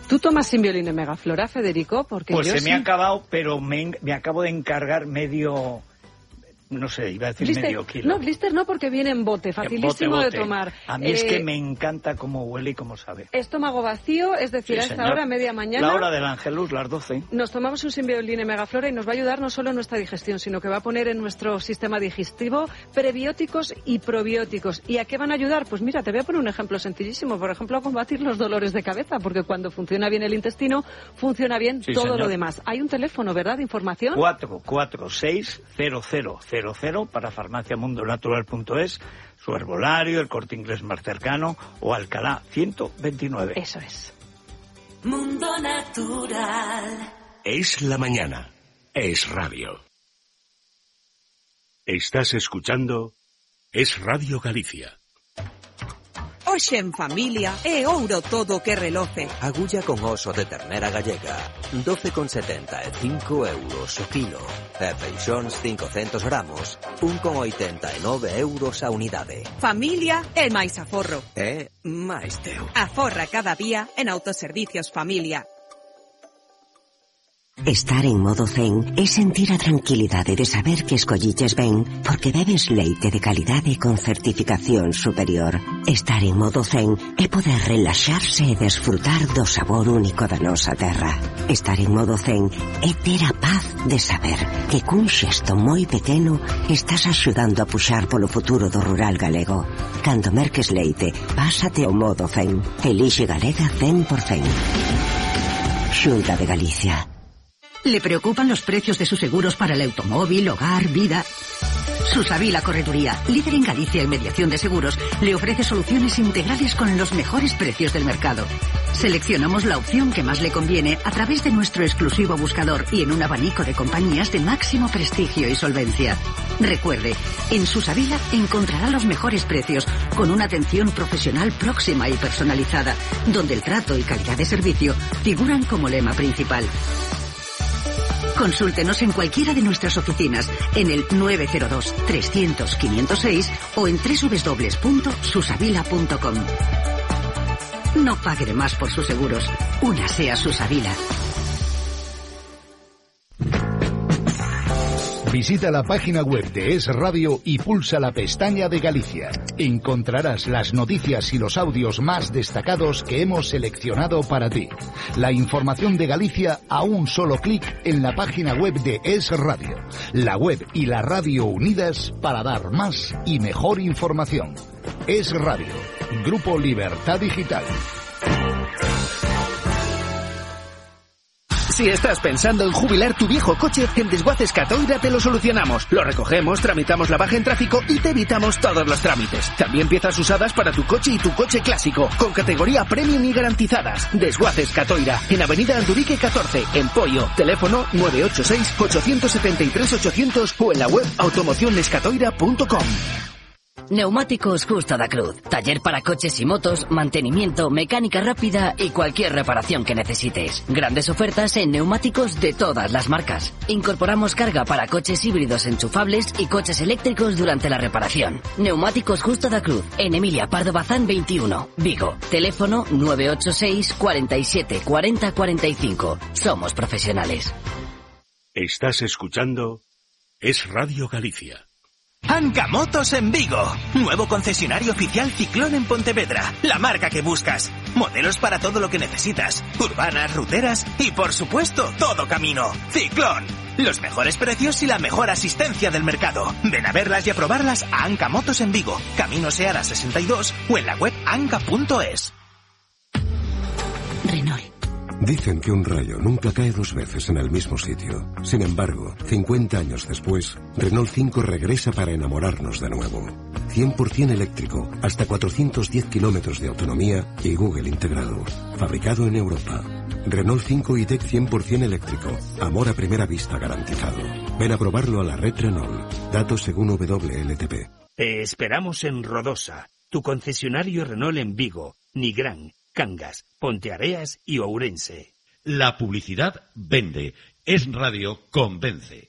¿Tú tomas Simbioline Megaflora, Federico? Porque pues yo se me ha acabado, pero me acabo de encargar medio... No sé, iba a decir blister, medio kilo. No, blister no, porque viene en bote, facilísimo bote. de tomar. A mí es que me encanta cómo huele y cómo sabe. Estómago vacío, es decir, Sí, a esta señor. hora, media mañana... La hora del Ángelus, las 12. Nos tomamos un Simbioline Megaflora y nos va a ayudar no solo en nuestra digestión, sino que va a poner en nuestro sistema digestivo prebióticos y probióticos. ¿Y a qué van a ayudar? Pues mira, te voy a poner un ejemplo sencillísimo. Por ejemplo, a combatir los dolores de cabeza, porque cuando funciona bien el intestino, funciona bien todo señor. lo demás. Hay un teléfono, ¿verdad?, de información. 446-0000 para farmaciamundonatural.es, su herbolario, el Corte Inglés más cercano o Alcalá 129. Eso es. Mundo Natural. Es la mañana. Es radio. Estás escuchando Es Radio Galicia. Hoxe en familia é ouro todo que reloce. Agulla con oso de ternera gallega, 12,75 euros o kilo. E feixóns 500 gramos, 1,89 euros a unidade. Familia é máis aforro. É máis teu. Aforra cada día en Autoservicios Familia. Estar en modo zen é sentir a tranquilidade de saber que escolliches ben porque bebes leite de calidade con certificación superior. Estar en modo zen é poder relaxarse e desfrutar do sabor único da nosa terra. Estar en modo zen é ter a paz de saber que cun xesto moi pequeno estás axudando a puxar polo futuro do rural galego. Cando merques leite, pásate ao modo zen. Elixe Galega 100%. Xunta de Galicia. ¿Le preocupan los precios de sus seguros para el automóvil, hogar, vida? Susavila Correduría, líder en Galicia en mediación de seguros, le ofrece soluciones integrales con los mejores precios del mercado. Seleccionamos la opción que más le conviene a través de nuestro exclusivo buscador y en un abanico de compañías de máximo prestigio y solvencia. Recuerde, en Susavila encontrará los mejores precios con una atención profesional próxima y personalizada, donde el trato y calidad de servicio figuran como lema principal. Consúltenos en cualquiera de nuestras oficinas en el 902-300-506 o en www.susavila.com. No pague de más por sus seguros. Únase a Susavila. Visita la página web de Es Radio y pulsa la pestaña de Galicia. Encontrarás las noticias y los audios más destacados que hemos seleccionado para ti. La información de Galicia a un solo clic en la página web de Es Radio. La web y la radio unidas para dar más y mejor información. Es Radio. Grupo Libertad Digital. Si estás pensando en jubilar tu viejo coche, en Desguaces Catoira te lo solucionamos. Lo recogemos, tramitamos la baja en tráfico y te evitamos todos los trámites. También piezas usadas para tu coche y tu coche clásico, con categoría premium y garantizadas. Desguaces Catoira, en Avenida Andurique 14, en Poio. Teléfono 986-873-800 o en la web automocionescatoira.com. Neumáticos Justo da Cruz. Taller para coches y motos, mantenimiento, mecánica rápida y cualquier reparación que necesites. Grandes ofertas en neumáticos de todas las marcas. Incorporamos carga para coches híbridos enchufables y coches eléctricos durante la reparación. Neumáticos Justo da Cruz. En Emilia Pardo Bazán 21, Vigo. Teléfono 986 47 40 45. Somos profesionales. Estás escuchando Es Radio Galicia. Anca Motos en Vigo. Nuevo concesionario oficial Ciclón en Pontevedra. La marca que buscas. Modelos para todo lo que necesitas. Urbanas, ruteras y por supuesto todo camino. Ciclón. Los mejores precios y la mejor asistencia del mercado. Ven a verlas y a probarlas a Anca Motos en Vigo. Camino Seara 62 o en la web anca.es. Renault. Dicen que un rayo nunca cae dos veces en el mismo sitio. Sin embargo, 50 años después, Renault 5 regresa para enamorarnos de nuevo. 100% eléctrico, hasta 410 kilómetros de autonomía y Google integrado. Fabricado en Europa. Renault 5 e-Tech 100% eléctrico. Amor a primera vista garantizado. Ven a probarlo a la red Renault. Datos según WLTP. Te esperamos en Rodosa, tu concesionario Renault en Vigo, Nigrán, Cangas, Ponteareas y Ourense. La publicidad vende. Es Radio convence.